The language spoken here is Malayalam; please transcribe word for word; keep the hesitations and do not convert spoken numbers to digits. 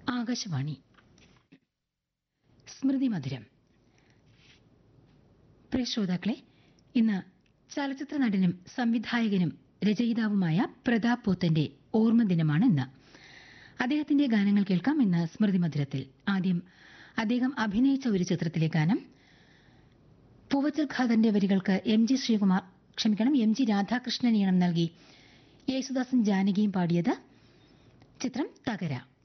ആകാശവാണി സ്മൃതി മധുരം. പ്രിയ ശ്രോതാക്കളെ, ഇന്ന് ചലച്ചിത്ര നടനും സംവിധായകനും രചയിതാവുമായ പ്രതാപ് പോത്തന്റെ ഓർമ്മ ദിനമാണ് ഇന്ന്. അദ്ദേഹത്തിന്റെ ഗാനങ്ങൾ കേൾക്കാം ഇന്ന് സ്മൃതി മധുരത്തിൽ. ആദ്യം അദ്ദേഹം അഭിനയിച്ച ഒരു ചിത്രത്തിലെ ഗാനം. പൂവച്ചൽ ഖാദറിന്റെ വരികൾക്ക് എം ജി ശ്രീകുമാർ ക്ഷമിക്കണം എം ജി രാധാകൃഷ്ണൻ ഈണം നൽകി യേശുദാസും ജാനകിയും പാടിയത്. ചിത്രം തകര.